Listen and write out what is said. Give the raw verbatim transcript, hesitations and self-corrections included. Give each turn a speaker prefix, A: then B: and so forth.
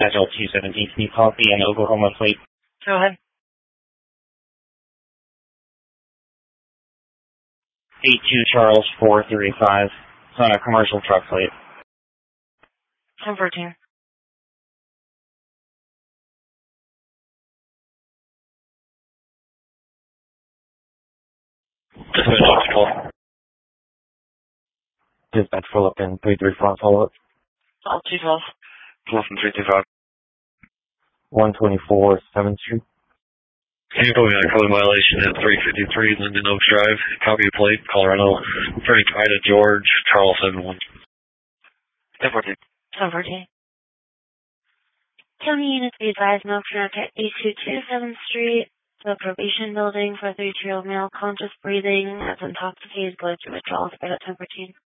A: Agile two seventeen, can you copy an Oklahoma plate?
B: Go ahead.
A: eight two Charles four three five. It's on a commercial truck plate.
B: ten fourteen.
C: Dispatch call.
D: Dispatch Philip in three three four follow-up.
B: All two twelve.
C: Philip in three two five.
D: one twenty-four seventh Street.
C: Can you put me on a code violation at three fifty-three Linden Oaks Drive, copy of plate, Colorado, Frank Ida George, Charles seven one. ten fourteen.
B: ten fourteen. County units be advised Milk Truck at eight two two seventh Street, the probation building for a thirty-two-year-old male, conscious breathing, as intoxicated, going through withdrawals by ten fourteen.